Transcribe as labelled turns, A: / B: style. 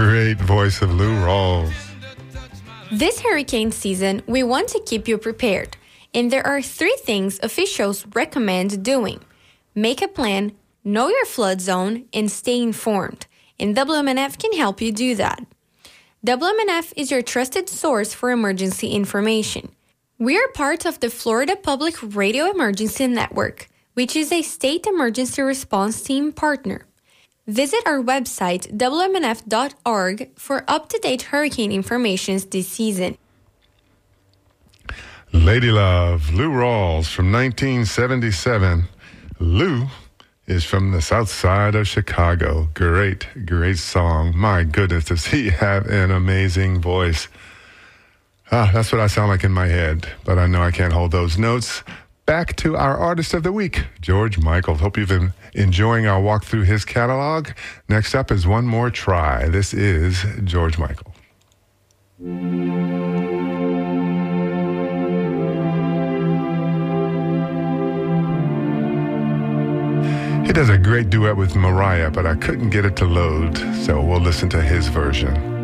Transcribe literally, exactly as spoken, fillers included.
A: Great voice of Lou Rawls.
B: This hurricane season, we want to keep you prepared. And there are three things officials recommend doing. Make a plan, know your flood zone, and stay informed. And W M N F can help you do that. W M N F is your trusted source for emergency information. We are part of the Florida Public Radio Emergency Network, which is a state emergency response team partner. Visit our website, W M N F dot org, for up-to-date hurricane information this season.
A: Lady Love, Lou Rawls from nineteen seventy-seven. Lou is from the south side of Chicago. Great, great song. My goodness, does he have an amazing voice. Ah, that's what I sound like in my head, but I know I can't hold those notes. Back to our artist of the week, George Michael. Hope you've been enjoying our walk through his catalog. Next up is One More Try. This is George Michael. He does a great duet with Mariah, but I couldn't get it to load, so we'll listen to his version.